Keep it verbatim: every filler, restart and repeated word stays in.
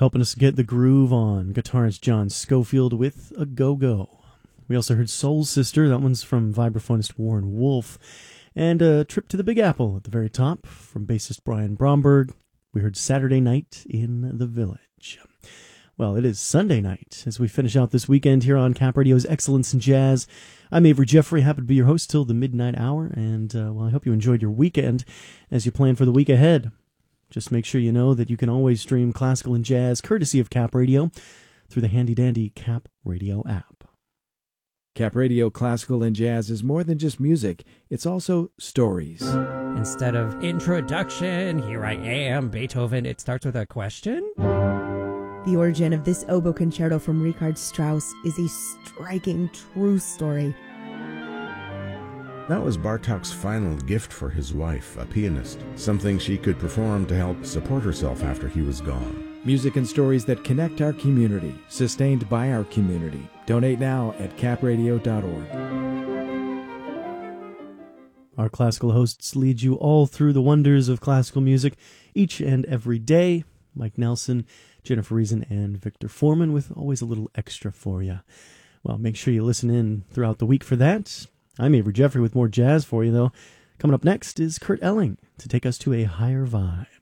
Helping us get the groove on, guitarist John Schofield with A Go-Go. We also heard Soul Sister, that one's from vibraphonist Warren Wolf. And a Trip to the Big Apple at the very top from bassist Brian Bromberg. We heard Saturday Night in the Village. Well, it is Sunday night as we finish out this weekend here on Cap Radio's Excellence in Jazz. I'm Avery Jeffrey, happy to be your host till the midnight hour, and uh, well, I hope you enjoyed your weekend as you plan for the week ahead. Just make sure you know that you can always stream classical and jazz courtesy of Cap Radio through the handy-dandy Cap Radio app. Cap Radio Classical and Jazz is more than just music, it's also stories. Instead of introduction, here I am, Beethoven, it starts with a question? The origin of this oboe concerto from Richard Strauss is a striking, true story. That was Bartók's final gift for his wife, a pianist, something she could perform to help support herself after he was gone. Music and stories that connect our community, sustained by our community. Donate now at cap radio dot org. Our classical hosts lead you all through the wonders of classical music each and every day. Mike Nelson, Jennifer Reason, and Victor Foreman with always a little extra for you. Well, make sure you listen in throughout the week for that. I'm Avery Jeffrey with more jazz for you, though. Coming up next is Kurt Elling to take us to a higher vibe.